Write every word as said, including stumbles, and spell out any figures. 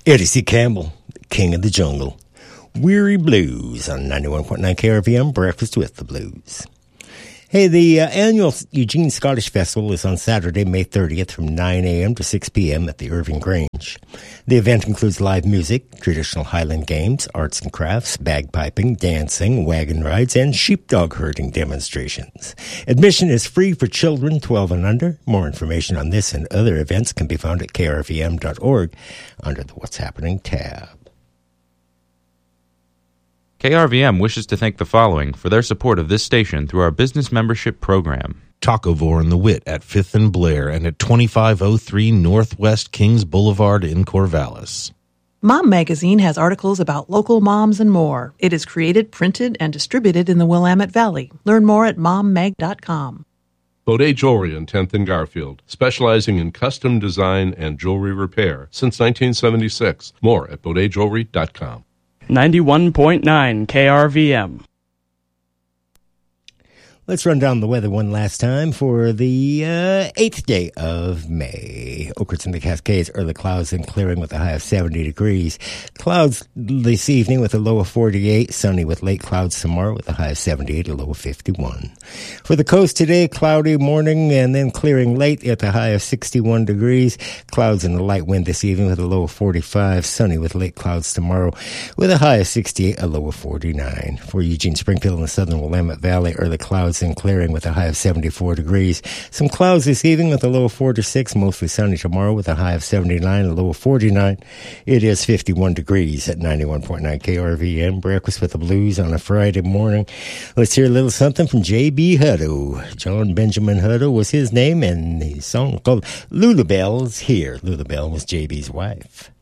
Eddie C. Campbell, King of the Jungle. Weary Blues on ninety-one point nine K R V M, Breakfast with the Blues. Hey, the uh, annual Eugene Scottish Festival is on Saturday, May thirtieth from nine a.m. to six p.m. at the Irving Grange. The event includes live music, traditional Highland games, arts and crafts, bagpiping, dancing, wagon rides, and sheepdog herding demonstrations. Admission is free for children twelve and under. More information on this and other events can be found at k r v m dot org under the What's Happening tab. K R V M wishes to thank the following for their support of this station through our business membership program. Tacovore and the Wit at fifth and Blair and at twenty-five oh three Northwest Kings Boulevard in Corvallis. Mom Magazine has articles about local moms and more. It is created, printed, and distributed in the Willamette Valley. Learn more at mom mag dot com. Baudet Jewelry on tenth and Garfield, specializing in custom design and jewelry repair since nineteen seventy-six. More at baudet jewelry dot com. ninety-one point nine K R V M. Let's run down the weather one last time for the uh, eighth day of May. Oakhurst and the Cascades, early clouds and clearing with a high of seventy degrees. Clouds this evening with a low of forty-eight. Sunny with late clouds tomorrow with a high of seventy-eight, a low of fifty-one. For the coast today, cloudy morning and then clearing late at a high of sixty-one degrees. Clouds and a light wind this evening with a low of forty-five. Sunny with late clouds tomorrow with a high of sixty-eight, a low of forty-nine. For Eugene, Springfield, and the southern Willamette Valley, early clouds and clearing with a high of seventy-four degrees. Some clouds this evening with a low of forty-six, mostly sunny tomorrow with a high of seventy-nine, a low of forty-nine. It is fifty-one degrees at ninety-one point nine K R V M. Breakfast with the Blues on a Friday morning. Let's hear a little something from J B. Hutto. John Benjamin Hutto was his name, and the song called Lulabelle's here. Lulabelle was J B's wife.